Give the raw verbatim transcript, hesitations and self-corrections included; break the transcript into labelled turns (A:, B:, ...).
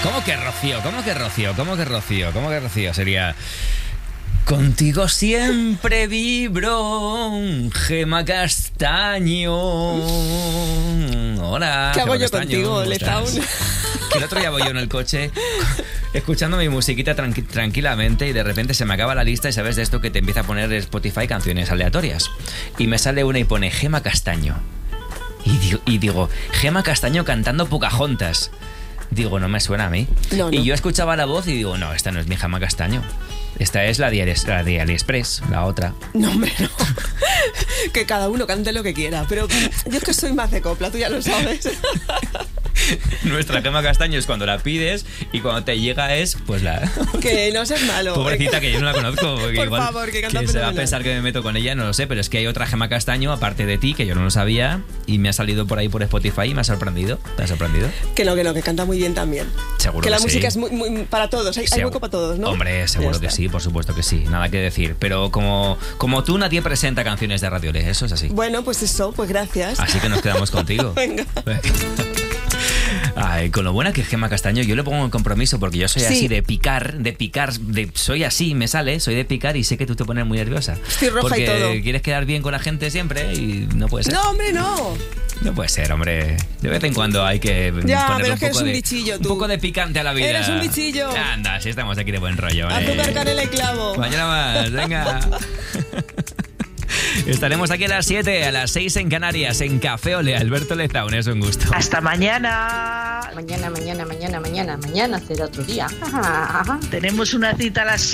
A: ¿Cómo que Rocío? ¿Cómo que Rocío? ¿Cómo que Rocío? ¿Cómo que Rocío? Sería... Contigo siempre vibro, Gema Castaño. Hola.
B: ¿Qué hago
A: Gema
B: yo
A: Castaño,
B: contigo, Letown?
A: Que el otro día voy yo en el coche escuchando mi musiquita tranqui- tranquilamente y de repente se me acaba la lista y sabes de esto que te empieza a poner Spotify canciones aleatorias. Y me sale una y pone Gema Castaño. Y digo, y digo Gema Castaño cantando Pocahontas. Digo, no me suena a mí.
B: No, no.
A: Y yo escuchaba la voz y digo, no, esta no es mi Gema Castaño. Esta es la de, Ali- la de AliExpress, la otra.
B: No, hombre, no. Que cada uno cante lo que quiera. Pero yo es que soy más de copla, tú ya lo sabes.
A: Nuestra Gema Castaño es cuando la pides y cuando te llega es, pues la...
B: Que no seas malo.
A: Pobrecita, que yo no la conozco. Porque
B: Por
A: igual
B: favor, que canta
A: se va a
B: fenomenal.
A: pensar que me meto con ella, no lo sé, pero es que hay otra Gema Castaño, aparte de ti, que yo no lo sabía, y me ha salido por ahí por Spotify y me ha sorprendido. ¿Te ha sorprendido?
B: Que no, que no, que canta muy bien también.
A: Seguro
B: que
A: que
B: la
A: sí.
B: música es muy, muy para todos, hay, hay
A: Segu-
B: hueco para todos, ¿no?
A: Hombre, seguro
B: Ya
A: que
B: está.
A: sí, por supuesto que sí, nada que decir. Pero como, como tú, nadie presenta canciones de Radio Le, eso es así.
B: Bueno, pues eso, pues gracias.
A: Así que nos quedamos contigo.
B: Venga.
A: Ay, con lo buena que es Gema Castaño, yo le pongo un compromiso porque yo soy
B: Sí.
A: así de picar, de picar, de, soy así, me sale, soy de picar y sé que tú te pones muy nerviosa.
B: Estoy roja
A: porque
B: y todo.
A: quieres quedar bien con la gente siempre y no puede ser.
B: No, hombre, no.
A: No puede ser, hombre. De vez en cuando hay que
B: Ya,
A: ponerle
B: pero
A: un
B: es que eres
A: poco
B: un
A: de,
B: bichillo,
A: un
B: tú.
A: poco de picante a la vida.
B: Eres un bichillo.
A: Anda, si estamos aquí de buen rollo. ¿eh?
B: Azúcar, canela y clavo.
A: Mañana más, venga. Estaremos aquí a las siete, a las seis en Canarias, en Café Ole. Alberto Lezaun, es un gusto.
C: Hasta mañana.
D: Mañana, mañana, mañana, mañana, mañana será otro día.
C: Tenemos una cita a las siete.